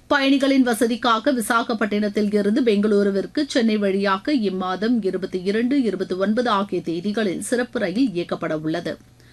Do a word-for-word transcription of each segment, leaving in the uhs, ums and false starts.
பயணிகளின் வசதிக்காக விசாகப்பட்டினத்தில் இருந்து பெங்களூருவிற்கு சென்னை வழியாக இம்மாதம் இருபத்தி இரண்டு இருபத்தி ஒன்பது ஆகிய தேதிகளில் சிறப்பு ரயில் இயக்கப்பட உள்ளது.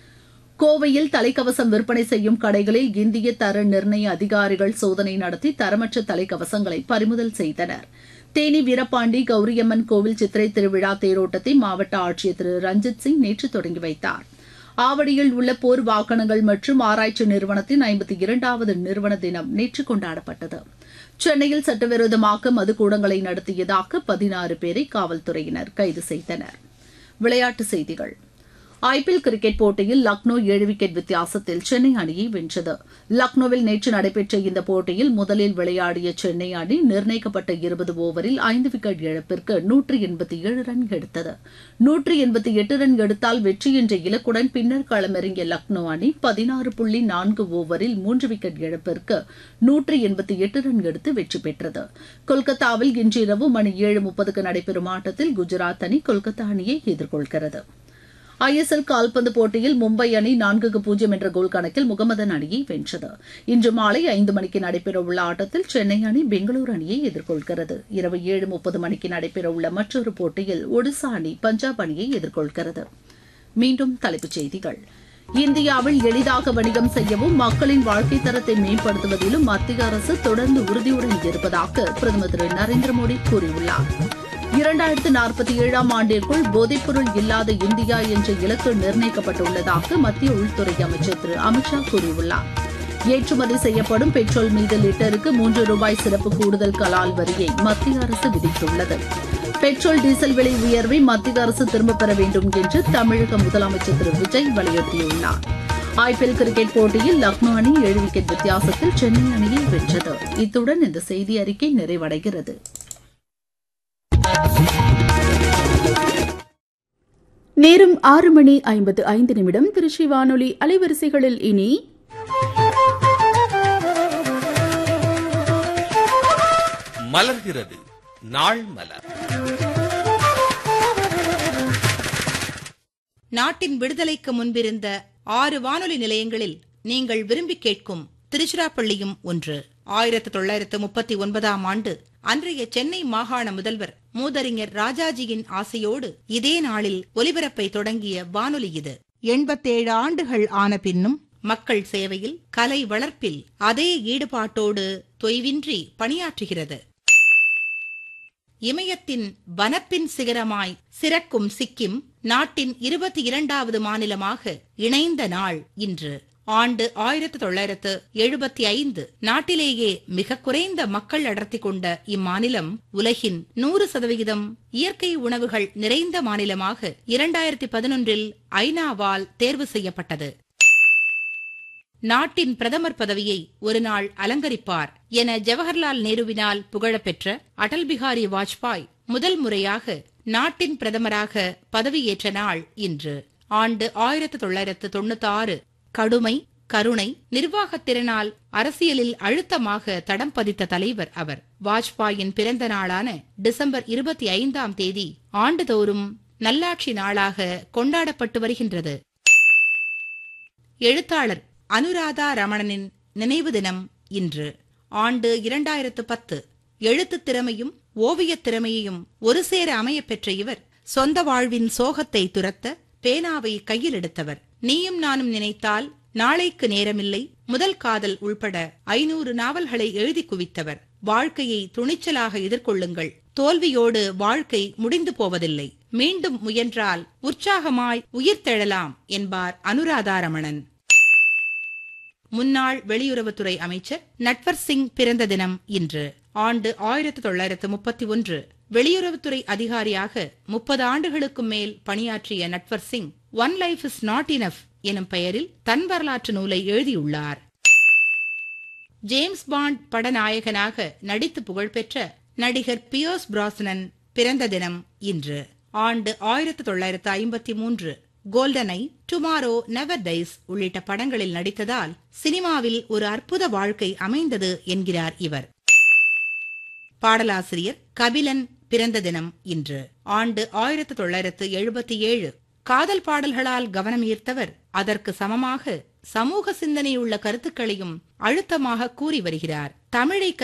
கோவையில் தலைக்கவசம் விற்பனை செய்யும் கடைகளில் இந்திய தர நிர்ணய அதிகாரிகள் சோதனை நடத்தி தரமற்ற தலைக்கவசங்களை பறிமுதல் செய்தனர். தேனி வீரபாண்டி கௌரியம்மன் கோவில் சித்திரை திருவிழா தேரோட்டத்தை மாவட்ட ஆட்சியர் திரு ரஞ்சித் சிங் நேற்று தொடங்கி வைத்தார். ஆவடியில் உள்ள போர் வாகனங்கள் மற்றும் ஆராய்ச்சி நிறுவனத்தின் ஐம்பத்தி இரண்டாவது நிறுவன தினம் நேற்று கொண்டாடப்பட்டது. சென்னையில் சட்டவிரோதமாக மதுக்கூடங்களை நடத்தியதாக பதினாறு பேரை காவல்துறையினர் கைது செய்தனர். விளையாட்டுச் செய்திகள். ஐபிஎல் கிரிக்கெட் போட்டியில் லக்னோ ஏழு விக்கெட் வித்தியாசத்தில் சென்னை அணியை வென்றது. லக்னோவில் நேற்று நடைபெற்ற இந்த போட்டியில் முதலில் விளையாடிய சென்னை அணி நிர்ணயிக்கப்பட்ட இருபது ஓவரில் ஐந்து விக்கெட் இழப்பிற்கு நூற்று எண்பத்தி ஏழு ரன் எடுத்தது. நூற்று எண்பத்தி எட்டு ரன் எடுத்தால் வெற்றி என்ற இலக்குடன் பின்னர் களமிறங்கிய லக்னோ அணி பதினாறு புள்ளி நான்கு ஓவரில் மூன்று விக்கெட் இழப்பிற்கு நூற்று எண்பத்தி எட்டு ரன் எடுத்து வெற்றி பெற்றது. கொல்கத்தாவில் இன்று இரவு மணி ஏழு முப்பதுக்கு நடைபெறும் ஆட்டத்தில் குஜராத் அணி கொல்கத்தா அணியை எதிர்கொள்கிறது. ஐ எஸ் எல் கால்பந்து போட்டியில் மும்பை அணி நான்குக்கு பூஜ்ஜியம் என்ற கோல் கணக்கில் முகமதன் அணியை வென்றது. இன்று மாலை ஐந்து மணிக்கு நடைபெறவுள்ள ஆட்டத்தில் சென்னை அணி பெங்களூரு அணியை எதிர்கொள்கிறது. இரவு ஏழு முப்பது மணிக்கு நடைபெறவுள்ள மற்றொரு போட்டியில் ஒடிசா அணி பஞ்சாப் அணியை எதிர்கொள்கிறது. மீண்டும் தலைப்புச் செய்திகள். இந்தியாவில் எளிதாக வணிகம் செய்யவும் மக்களின் வாழ்க்கை தரத்தை மேம்படுத்துவதிலும் மத்திய அரசு தொடர்ந்து உறுதியுடன் இருப்பதாக பிரதமர் திரு நரேந்திர மோடி கூறியுள்ளார். இரண்டாயிரத்து நாற்பத்தி ஏழாம் ஆண்டிற்குள் போதைப்பொருள் இல்லாத இந்தியா என்ற இலக்கு நிர்ணயிக்கப்பட்டுள்ளதாக மத்திய உள்துறை அமைச்சர் திரு அமித் ஷா கூறியுள்ளார். ஏற்றுமதி செய்யப்படும் பெட்ரோல் மீது லிட்டருக்கு மூன்று ரூபாய் சிறப்பு கூடுதல் கலால் வரியை மத்திய அரசு விதித்துள்ளது. பெட்ரோல் டீசல் விலை உயர்வை மத்திய அரசு திரும்பப் பெற வேண்டும் என்று தமிழக முதலமைச்சர் திரு விஜய் வலியுறுத்தியுள்ளார். ஐபிஎல் கிரிக்கெட் போட்டியில் லக்னோ அணி ஏழு விக்கெட் வித்தியாசத்தில் சென்னை அணியை வென்றது. இத்துடன் இந்த செய்தி அறிக்கை நிறைவடைகிறது. நேரம் ஆறு மணி ஐம்பத்து ஐந்து நிமிடம். திருச்சி வானொலி அலைவரிசைகளில் இனி மலர்கிறது நாள் மலர். நாட்டின் விடுதலைக்கு முன்பிருந்த ஆறு வானொலி நிலையங்களில் நீங்கள் விரும்பி கேட்கும் திருச்சிராப்பள்ளியும் ஒன்று. ஆயிரத்து தொள்ளாயிரத்து முப்பத்தி ஒன்பதாம் ஆண்டு அன்றைய சென்னை மாகாண முதல்வர் மூதறிஞர் ராஜாஜியின் ஆசையோடு இதே நாளில் ஒலிபரப்பை தொடங்கிய வானொலி இது. எண்பத்தேழு ஆண்டுகள் ஆன பின்னும் மக்கள் சேவையில், கலை வளர்ப்பில் அதே ஈடுபாட்டோடு தொய்வின்றி பணியாற்றுகிறது. இமயத்தின் வனப்பின் சிகரமாய் சிறக்கும் சிக்கிம் நாட்டின் இருபத்தி இரண்டாவது மாநிலமாக இணைந்த நாள் இன்று. ஆண்டு ஆயிரத்து தொள்ளாயிரத்து எழுபத்தி ஐந்து. நாட்டிலேயே மிக குறைந்த மக்கள் அடர்த்தி கொண்ட இம்மாநிலம் உலகின் நூறு சதவிகிதம் இயற்கை உணவுகள் நிறைந்த மாநிலமாக இரண்டாயிரத்தி பதினொன்றில் ஐநாவால் தேர்வு செய்யப்பட்டது. நாட்டின் பிரதமர் பதவியை ஒரு நாள் அலங்கரிப்பார் என ஜவஹர்லால் நேருவினால் புகழப்பெற்ற அடல் பிகாரி வாஜ்பாய் முதல் முறையாக நாட்டின் பிரதமராக பதவியேற்ற நாள் இன்று. ஆண்டு ஆயிரத்து தொள்ளாயிரத்து தொண்ணூத்தி ஆறு. கடுமை, கருணை, நிர்வாகத்திறனால் அரசியலில் அழுத்தமாக தடம் பதித்த தலைவர் அவர். வாஜ்பாயின் பிறந்த நாளான டிசம்பர் இருபத்தி ஐந்தாம் தேதி ஆண்டுதோறும் நல்லாட்சி நாளாக கொண்டாடப்பட்டு வருகின்றது. எழுத்தாளர் அனுராதா ரமணனின் நினைவு தினம் இன்று. ஆண்டு இரண்டாயிரத்து பத்து. எழுத்து திறமையும் ஓவியத் திறமையையும் ஒரு சேர அமையப் பெற்ற இவர் சொந்த வாழ்வின் சோகத்தை துரத்த பேனாவை கையில் எடுத்தவர். நீயும் நானும் நினைத்தால், நாளைக்கு நேரமில்லை, முதல் காதல் உள்பட ஐநூறு நாவல்களை எழுதி குவித்தவர். வாழ்க்கையை துணிச்சலாக எதிர்கொள்ளுங்கள், தோல்வியோடு வாழ்க்கை முடிந்து போவதில்லை, மீண்டும் முயன்றால் உற்சாகமாய் உயிர் தெழலாம் என்பார் அனுராதா ரமணன். முன்னாள் வெளியுறவுத்துறை அமைச்சர் நட்வர் சிங் பிறந்த தினம் இன்று. ஆண்டு ஆயிரத்து தொள்ளாயிரத்து முப்பத்தி ஒன்று. வெளியுறவுத்துறை அதிகாரியாக முப்பது ஆண்டுகளுக்கும் மேல் பணியாற்றிய Natwar Singh one life is not enough எனும் பெயரில் தன் வரலாற்று நூலை எழுதியுள்ளார். ஜேம்ஸ் பாண்ட் படநாயகனாக நடித்து புகழ்பெற்ற நடிகர் பியர்ஸ் பிராஸ்னன் பிறந்த தினம் இன்று. ஆண்டு ஆயிரத்து தொள்ளாயிரத்து ஐம்பத்தி மூன்று. கோல்டனை, டுமாரோ நெவர் டைஸ் உள்ளிட்ட படங்களில் நடித்ததால் சினிமாவில் ஒரு அற்புத வாழ்க்கை அமைந்தது என்கிறார் இவர். பாடலாசிரியர் கபிலன் பிறந்த தினம் இன்று. ஆண்டு ஆயிரத்து தொள்ளாயிரத்து எழுபத்தி ஏழு. காதல் பாடல்களால் கவனம் ஈர்த்தவர் அதற்கு சமமாக சமூக சிந்தனையுள்ள கருத்துக்களையும் அழுத்தமாக கூறி வருகிறார். தமிழை